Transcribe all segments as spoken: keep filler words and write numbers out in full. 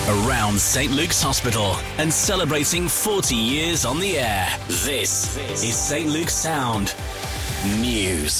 Around Saint Luke's Hospital and celebrating forty years on the air. This is Saint Luke's Sound News.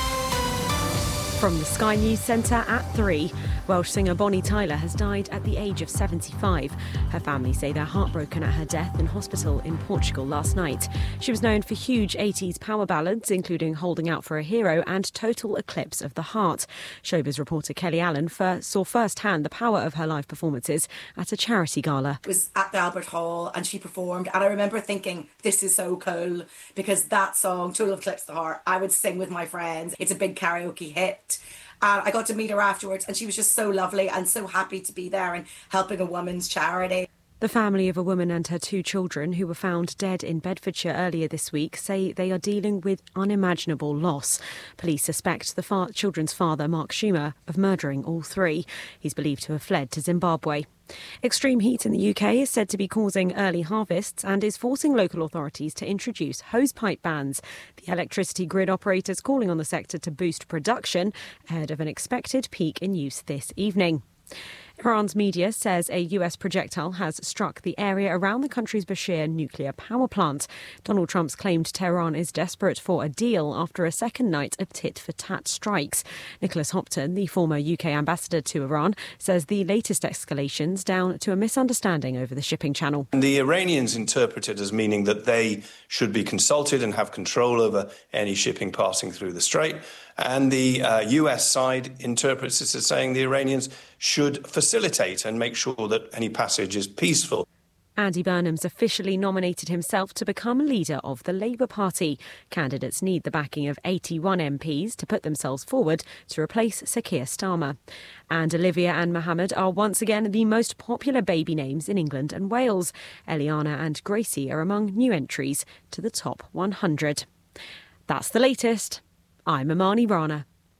From the Sky News Centre at three, Welsh singer Bonnie Tyler has died at the age of seventy-five. Her family say they're heartbroken at her death in hospital in Portugal last night. She was known for huge eighties power ballads, including Holding Out for a Hero and Total Eclipse of the Heart. Showbiz reporter Kelly Allen first saw firsthand the power of her live performances at a charity gala. It was at the Albert Hall and she performed, and I remember thinking, this is so cool, because that song, Total Eclipse of the Heart, I would sing with my friends. It's a big karaoke hit. And I got to meet her afterwards and she was just so lovely and so happy to be there and helping a woman's charity. The family of a woman and her two children who were found dead in Bedfordshire earlier this week say they are dealing with unimaginable loss. Police suspect the fa- children's father, Mark Schumer, of murdering all three. He's believed to have fled to Zimbabwe. Extreme heat in the U K is said to be causing early harvests and is forcing local authorities to introduce hosepipe bans. The electricity grid operators calling on the sector to boost production ahead of an expected peak in use this evening. Iran's media says a U S projectile has struck the area around the country's Bushehr nuclear power plant. Donald Trump's claimed Tehran is desperate for a deal after a second night of tit-for-tat strikes. Nicholas Hopton, the former U K ambassador to Iran, says the latest escalations down to a misunderstanding over the shipping channel. The Iranians interpret it as meaning that they should be consulted and have control over any shipping passing through the strait. And the uh, U S side interprets this as saying the Iranians should facilitate and make sure that any passage is peaceful. Andy Burnham's officially nominated himself to become leader of the Labour Party. Candidates need the backing of eighty-one M Ps to put themselves forward to replace Sir Keir Starmer. And Olivia and Mohammed are once again the most popular baby names in England and Wales. Eliana and Gracie are among new entries to the top one hundred. That's the latest. I'm Imani Rana.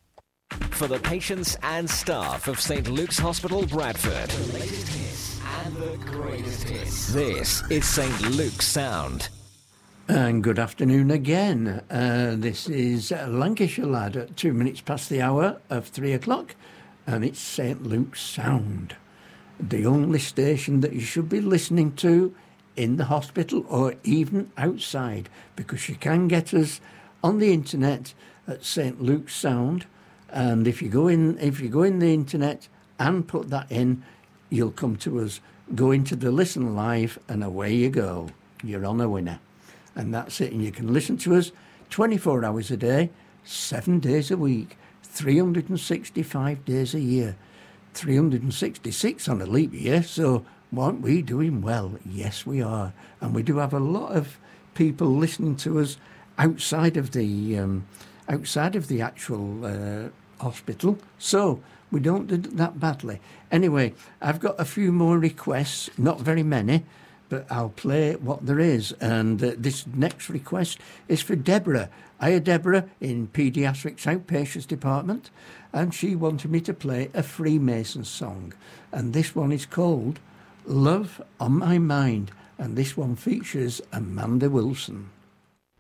For the patients and staff of Saint Luke's Hospital, Bradford. The latest hits and the greatest hits. This is Saint Luke's Sound. And good afternoon again. Uh, this is Lancashire Lad at two minutes past the hour of three o'clock. And it's Saint Luke's Sound. The only station that you should be listening to in the hospital or even outside. Because you can get us on the internet at Saint Luke's Sound, and if you go in, if you go in the internet and put that in, you'll come to us. Go into the Listen Live, and away you go. You're on a winner, and that's it. And you can listen to us twenty-four hours a day, seven days a week, three hundred sixty-five days a year, three hundred sixty-six on a leap year. So, aren't we doing well? Yes, we are, and we do have a lot of people listening to us outside of the. Um, outside of the actual uh, hospital, so we don't do that badly. Anyway, I've got a few more requests, not very many, but I'll play what there is. And uh, this next request is for Deborah. Hiya, Deborah, in Paediatrics Outpatients Department, and she wanted me to play a Freemason song. And this one is called Love on My Mind, and this one features Amanda Wilson.